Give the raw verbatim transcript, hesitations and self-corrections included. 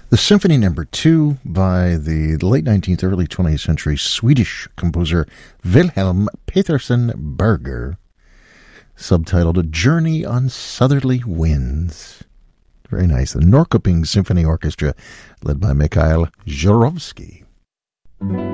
The Symphony Number Two by the late nineteenth, early twentieth century Swedish composer Wilhelm Petersen Berger, subtitled A Journey on Southerly Winds. Very nice. The Norrköping Symphony Orchestra, led by Mikhail Zhurovsky.